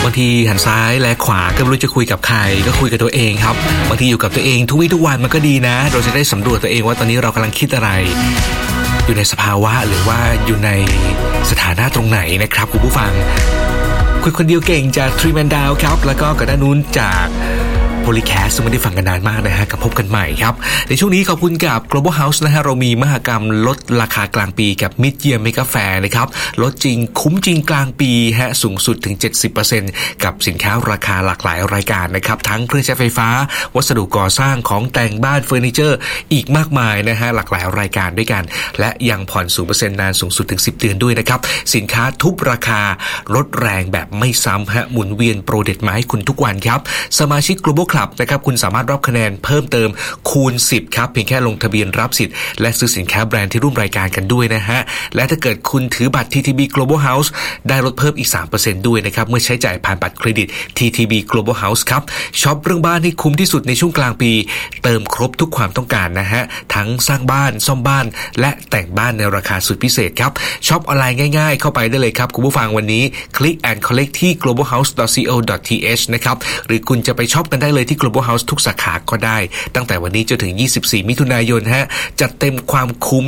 างทีหันซ้ายและขวาก็ไม่รู้จะคุยกับใครก็คุยกับตัวเองครับบางทีอยู่กับตัวเองทุกวี่ทุกวันมันก็ดีนะเราจะได้สำรวจตัวเองว่าตอนนี้เรากำลังคิดอะไรอยู่ในสภาวะหรือว่าอยู่ในสถานะตรงไหนนะครับคุณผู้ฟังคุยคนเดียวเก่งจากทรีแมนดาวครับแล้วก็กับด้านนู้นจากPolycast ซึ่งไม่ได้ฟังกันนานมากนะฮะกับพบกันใหม่ครับในช่วงนี้ขอบคุณกับ Global House นะฮะเรามีมหกรรมลดราคากลางปีกับ Mid Year Mega Fair นะครับลดจริงคุ้มจริงกลางปีฮะสูงสุดถึง 70% กับสินค้าราคาหลากหลายรายการนะครับทั้งเครื่องใช้ไฟฟ้าวัสดุก่อสร้างของแต่งบ้านเฟอร์นิเจอร์อีกมากมายนะฮะหลากหลายรายการด้วยกันและยังผ่อน 0% นานสูงสุดถึง10 เดือนด้วยนะครับสินค้าทุกราคาลดแรงแบบไม่ซ้ำฮะหมุนเวียนโปรเด็ดมาให้คุณทุกวันครับสมาชิก Global Club นะครับคุณสามารถรับคะแนนเพิ่มเติมคูณ10ครับเพียงแค่ลงทะเบียนรับสิทธิ์และซื้อสินค้าแบรนด์ที่ร่วมรายการกันด้วยนะฮะและถ้าเกิดคุณถือบัตร TTB Global House ได้ลดเพิ่มอีก 3% ด้วยนะครับเมื่อใช้จ่ายผ่านบัตรเครดิต TTB Global House ครับช็อปเรื่องบ้านให้คุ้มที่สุดในช่วงกลางปีเติมครบทุกความต้องการนะฮะทั้งสร้างบ้านซ่อมบ้านและแต่งบ้านในราคาสุดพิเศษครับช็อปออนไลน์ง่ายๆเข้าไปได้เลยครับคุณผู้ฟังวันนี้ Click and Collect ที่ globalhouse.co.th นะครับหรือคุณจะไปช็อปกันได้เลยที่ Global House ทุกสาขาก็ได้ตั้งแต่วันนี้จนถึง24มิถุนายนฮะจัดเต็มความคุ้ม